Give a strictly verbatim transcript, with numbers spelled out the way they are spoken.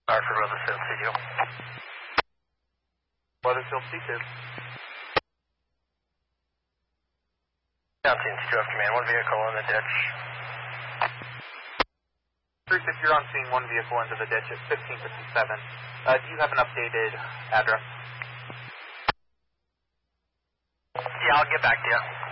Hartford, Weathersfield, C two. Weathersfield, C two. Down scene, C two F command, one vehicle in the ditch. three six, you're on scene, one vehicle into the ditch at fifteen fifty-seven. Uh, do you have an updated address? Yeah, I'll get back to you.